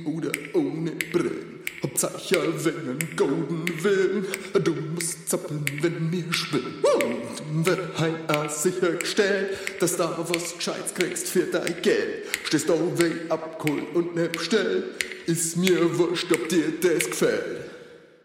oder ohne Brillen. Hauptsache wenn ein golden Willen. Du musst zappeln, wenn mir schwillen. Und wird heim sichergestellt, dass da was Gescheites kriegst für dein Geld. Stehst da weh abgeholt und ne bestellt. Ist mir wurscht, ob dir das gefällt.